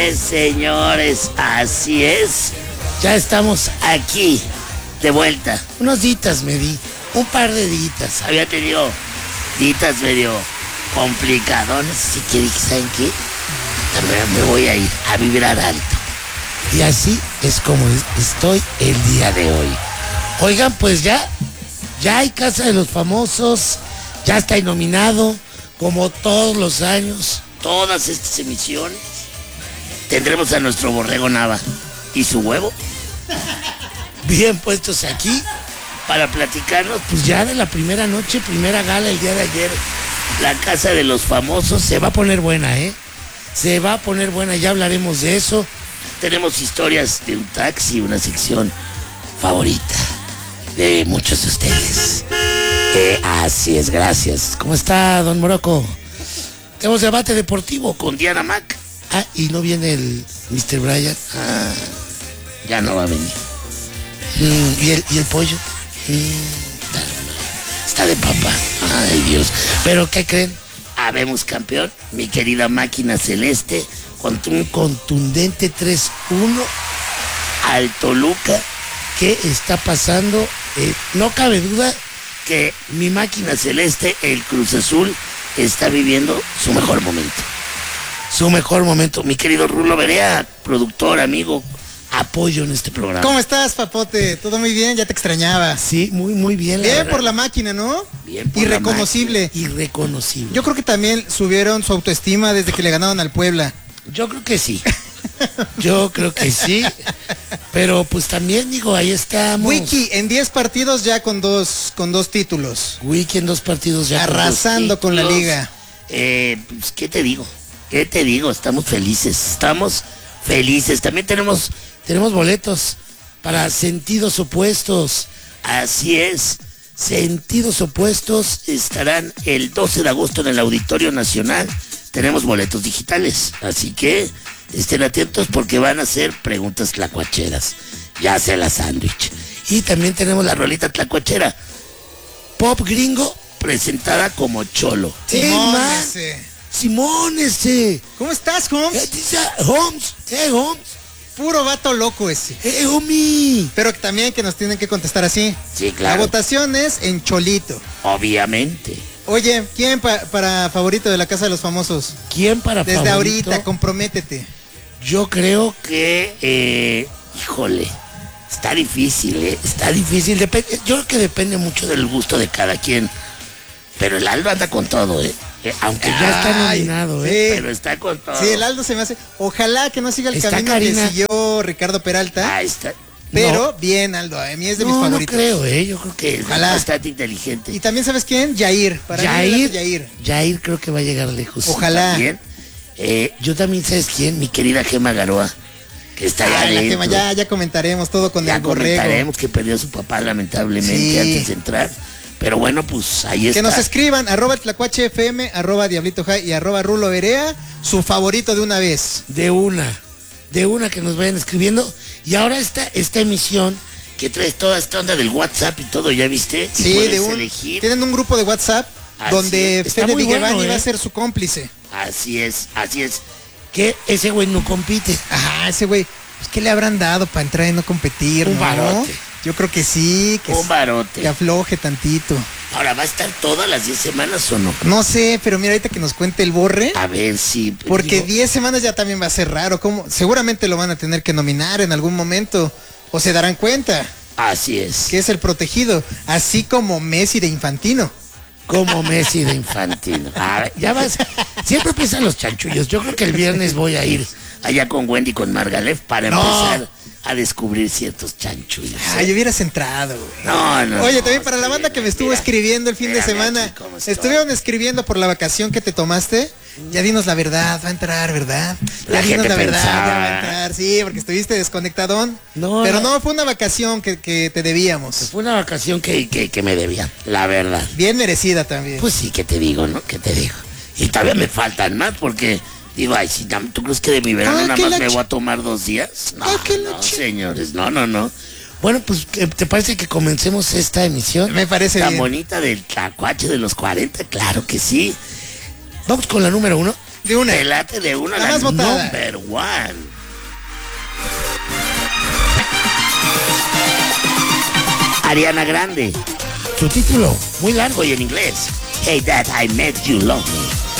Señores, así es. Ya estamos aquí, de vuelta. Unos ditas me di, un par de ditas. Había tenido ditas medio complicadones, así que dije, ¿saben qué? También me voy a ir a vibrar alto. Y así es como estoy el día de hoy. Oigan, pues ya hay Casa de los Famosos, ya está nominado, como todos los años, todas estas emisiones. Tendremos a nuestro Borrego Nava y su huevo bien puestos aquí para platicarnos pues ya de la primera noche, primera gala el día de ayer. La Casa de los Famosos se va a poner buena, se va a poner buena, ya hablaremos de eso. Tenemos historias de un taxi, una sección favorita de muchos de ustedes. Así es, gracias. ¿Cómo está, don Morocco? Tenemos debate deportivo con Diana Mac. Y no viene el Mr. Bryan. Ya no va a venir. ¿Y el pollo? Está de papa. Ay, Dios. ¿Pero qué creen? Habemos campeón, mi querida máquina celeste, con un contundente 3-1 al Toluca. ¿Qué está pasando? No cabe duda que mi máquina celeste, el Cruz Azul, está viviendo su mejor momento. Su mejor momento. Mi querido Rulo Berea, productor, amigo, apoyo en este programa. ¿Cómo estás, papote? ¿Todo muy bien? Ya te extrañaba. Sí, muy, muy bien. Bien por la máquina, ¿no? Bien por Irreconocible. La máquina. Irreconocible. Yo creo que también subieron su autoestima desde que le ganaron al Puebla. Yo creo que sí. Yo creo que sí. Pero pues también, digo, ahí estamos. Wiki en 10 partidos ya con dos títulos. Wiki en 2 partidos ya. Arrasando con la liga. Pues, ¿qué te digo? ¿Qué te digo? Estamos felices. También tenemos boletos para Sentidos Opuestos. Así es. Sentidos Opuestos estarán el 12 de agosto en el Auditorio Nacional. Tenemos boletos digitales. Así que estén atentos porque van a ser preguntas tlacuacheras. Ya sea la sándwich. Y también tenemos la rolita tlacuachera. Pop gringo presentada como Cholo. Simón ese. ¿Cómo estás, Holmes? Holmes. Holmes. Puro vato loco ese. Homie. Pero también que nos tienen que contestar así. Sí, claro. La votación es en Cholito. Obviamente. Oye, ¿quién para favorito de la Casa de los Famosos? ¿Quién para Desde favorito? ahorita, comprométete. Yo creo que, híjole, está difícil, está difícil. Yo creo que depende mucho del gusto de cada quien. Pero el Aldo anda con todo, aunque ya está nominado, sí. Pero está con todo. Sí, el Aldo se me hace. Ojalá que no siga el está camino Karina. que siguió Ricardo Peralta. Está. Pero no. bien, Aldo, a mí es de mis favoritos. No creo, yo creo que ojalá. Es bastante inteligente. Y también, ¿sabes quién? Yair. Para mí Yair creo que va a llegar lejos. Ojalá. También. Yo también, ¿sabes quién? Mi querida Gema Garoa, que está allá la Gema, ya comentaremos todo con el Borrego. Ya comentaremos que perdió a su papá lamentablemente antes de entrar. Pero bueno, pues ahí está. Que nos escriban, @tlacuachefm, @diablito high y @rulo berea, su favorito de una vez. De una que nos vayan escribiendo. Y ahora esta emisión que trae toda esta onda del WhatsApp y todo, ¿ya viste? Sí, elegir. Tienen un grupo de WhatsApp donde Fede Vigevani va a ser su cómplice. Así es. Que ese güey no compite. Ajá, ese güey. Pues, ¿qué le habrán dado para entrar y no competir? Un barote. Yo creo que sí. Un barote. Que afloje tantito. Ahora, ¿va a estar todas las 10 semanas o no? No sé, pero mira, ahorita que nos cuente el Borre. A ver si... Porque 10 semanas ya también va a ser raro. ¿Cómo? Seguramente lo van a tener que nominar en algún momento. O se darán cuenta. Así es. Que es el protegido. Así como Messi de Infantino. Como Messi de Infantino. Ya vas. Siempre empiezan los chanchullos. Yo creo que el viernes voy a ir allá con Wendy, con Margalef, para empezar a descubrir ciertos chanchullos. Ay, hubieras entrado, güey. No. Oye, también para la banda que me estuvo escribiendo el fin de semana, estuvieron escribiendo por la vacación que te tomaste. Ya dinos la verdad, va a entrar, ¿verdad? Ya dinos la verdad, ya va a entrar. Sí, porque estuviste desconectadón. Pero no, fue una vacación que te debíamos. Fue una vacación que me debían, la verdad. Bien merecida también. Pues sí, ¿qué te digo, no? ¿Qué te digo? Y todavía me faltan más porque... Digo, ay, si ¿tú crees que de mi verano nada más me voy a tomar 2 días? No, señores, no. Bueno, pues, ¿te parece que comencemos esta emisión? Me parece tan bien. Bonita del Tlacuache de los 40, claro que sí. Vamos con la número 1. De una. Te late de una, la más votada. number one. Ariana Grande. Su título, muy largo y en inglés. Hey Dad, I Met You Love Me.